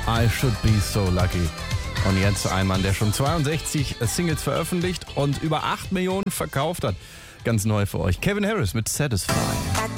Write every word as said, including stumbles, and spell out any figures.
I Should Be So Lucky. Und jetzt ein Mann, der schon zweiundsechzig Singles veröffentlicht und über acht Millionen verkauft hat. Ganz neu für euch. Calvin Harris mit Satisfy.